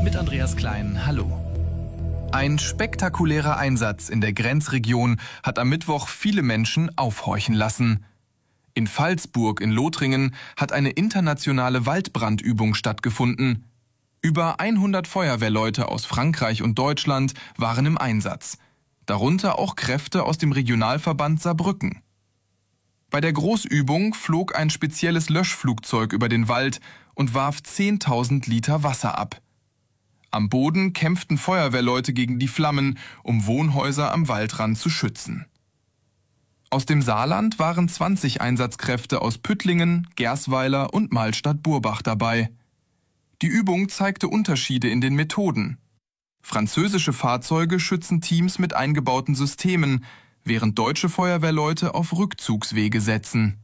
mit Andreas Klein. Hallo. Ein spektakulärer Einsatz in der Grenzregion hat am Mittwoch viele Menschen aufhorchen lassen. In Pfalzburg in Lothringen hat eine internationale Waldbrandübung stattgefunden. Über 100 Feuerwehrleute aus Frankreich und Deutschland waren im Einsatz. Darunter auch Kräfte aus dem Regionalverband Saarbrücken. Bei der Großübung flog ein spezielles Löschflugzeug über den Wald und warf 10.000 Liter Wasser ab. Am Boden kämpften Feuerwehrleute gegen die Flammen, um Wohnhäuser am Waldrand zu schützen. Aus dem Saarland waren 20 Einsatzkräfte aus Püttlingen, Gersweiler und Mahlstadt-Burbach dabei. Die Übung zeigte Unterschiede in den Methoden. Französische Fahrzeuge schützen Teams mit eingebauten Systemen, während deutsche Feuerwehrleute auf Rückzugswege setzen.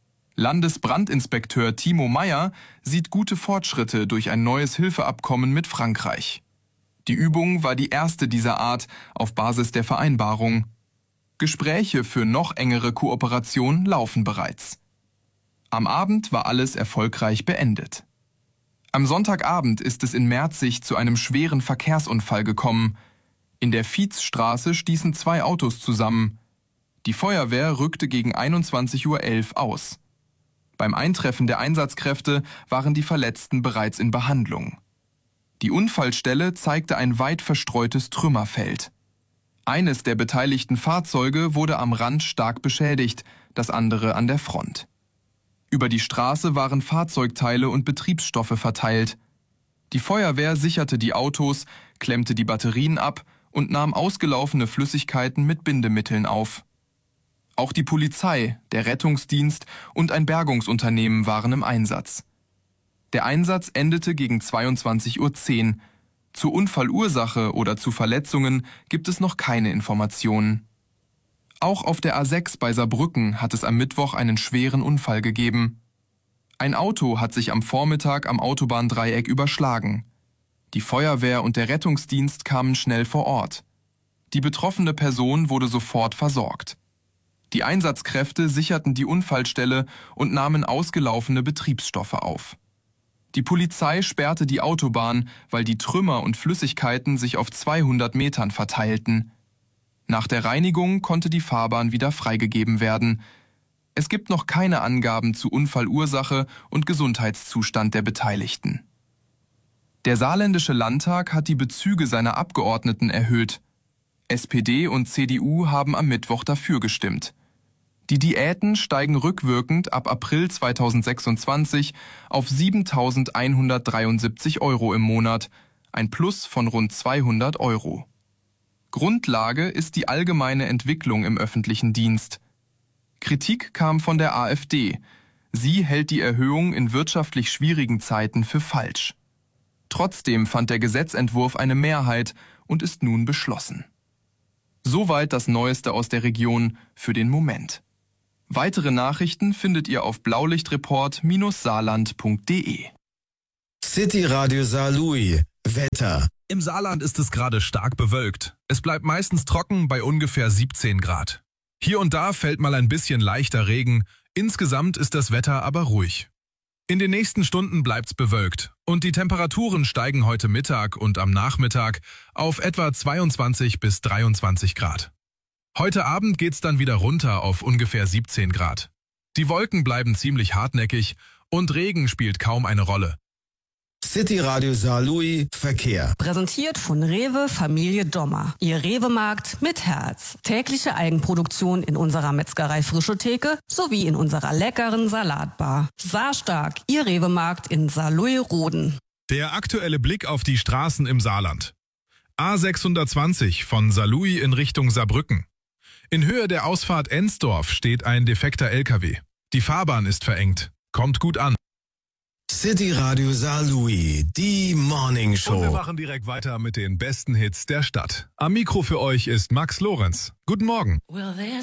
Landesbrandinspekteur Timo Meyer sieht gute Fortschritte durch ein neues Hilfeabkommen mit Frankreich. Die Übung war die erste dieser Art auf Basis der Vereinbarung. Gespräche für noch engere Kooperation laufen bereits. Am Abend war alles erfolgreich beendet. Am Sonntagabend ist es in Merzig zu einem schweren Verkehrsunfall gekommen. In der Viezstraße stießen 2 Autos zusammen. Die Feuerwehr rückte gegen 21:11 Uhr aus. Beim Eintreffen der Einsatzkräfte waren die Verletzten bereits in Behandlung. Die Unfallstelle zeigte ein weit verstreutes Trümmerfeld. Eines der beteiligten Fahrzeuge wurde am Rand stark beschädigt, das andere an der Front. Über die Straße waren Fahrzeugteile und Betriebsstoffe verteilt. Die Feuerwehr sicherte die Autos, klemmte die Batterien ab und nahm ausgelaufene Flüssigkeiten mit Bindemitteln auf. Auch die Polizei, der Rettungsdienst und ein Bergungsunternehmen waren im Einsatz. Der Einsatz endete gegen 22:10 Uhr. Zur Unfallursache oder zu Verletzungen gibt es noch keine Informationen. Auch auf der A6 bei Saarbrücken hat es am Mittwoch einen schweren Unfall gegeben. Ein Auto hat sich am Vormittag am Autobahndreieck überschlagen. Die Feuerwehr und der Rettungsdienst kamen schnell vor Ort. Die betroffene Person wurde sofort versorgt. Die Einsatzkräfte sicherten die Unfallstelle und nahmen ausgelaufene Betriebsstoffe auf. Die Polizei sperrte die Autobahn, weil die Trümmer und Flüssigkeiten sich auf 200 Metern verteilten. Nach der Reinigung konnte die Fahrbahn wieder freigegeben werden. Es gibt noch keine Angaben zu Unfallursache und Gesundheitszustand der Beteiligten. Der saarländische Landtag hat die Bezüge seiner Abgeordneten erhöht. SPD und CDU haben am Mittwoch dafür gestimmt. Die Diäten steigen rückwirkend ab April 2026 auf 7.173 Euro im Monat, ein Plus von rund 200 Euro. Grundlage ist die allgemeine Entwicklung im öffentlichen Dienst. Kritik kam von der AfD. Sie hält die Erhöhung in wirtschaftlich schwierigen Zeiten für falsch. Trotzdem fand der Gesetzentwurf eine Mehrheit und ist nun beschlossen. Soweit das Neueste aus der Region für den Moment. Weitere Nachrichten findet ihr auf blaulichtreport-saarland.de. City Radio Saarlouis. Wetter. Im Saarland ist es gerade stark bewölkt. Es bleibt meistens trocken bei ungefähr 17 Grad. Hier und da fällt mal ein bisschen leichter Regen. Insgesamt ist das Wetter aber ruhig. In den nächsten Stunden bleibt's bewölkt und die Temperaturen steigen heute Mittag und am Nachmittag auf etwa 22 bis 23 Grad. Heute Abend geht's dann wieder runter auf ungefähr 17 Grad. Die Wolken bleiben ziemlich hartnäckig und Regen spielt kaum eine Rolle. City Radio Saarlouis Verkehr. Präsentiert von Rewe Familie Dommer. Ihr Rewe-Markt mit Herz. Tägliche Eigenproduktion in unserer Metzgerei Frische Theke sowie in unserer leckeren Salatbar. Saarstark, Ihr Rewe-Markt in Saarlouis-Roden. Der aktuelle Blick auf die Straßen im Saarland. A620 von Saarlouis in Richtung Saarbrücken. In Höhe der Ausfahrt Ensdorf steht ein defekter LKW. Die Fahrbahn ist verengt. Kommt gut an. City Radio Saarlouis, die Morning Show. Und wir machen direkt weiter mit den besten Hits der Stadt. Am Mikro für euch ist Max Lorenz. Guten Morgen. Well, there's